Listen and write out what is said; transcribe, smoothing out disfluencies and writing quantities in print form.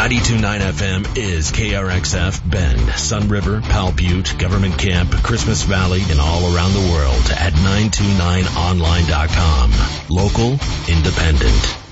92.9 FM is KRXF Bend, Sun River, Powell Butte, Government Camp, Christmas Valley, and all around the world at 929online.com. Local, independent.